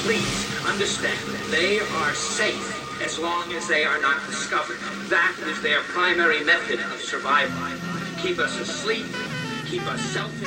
Please understand, they are safe as long as they are not discovered. That is their primary method of survival. Keep us asleep, keep us selfish.